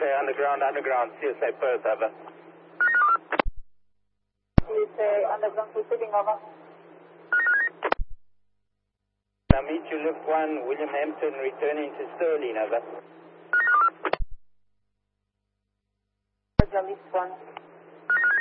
CSA underground, CSA Perth, over. CSA underground proceeding, over. I'll meet you, lift 1, William Hampton, returning to Sterling, over. Roger, lift 1.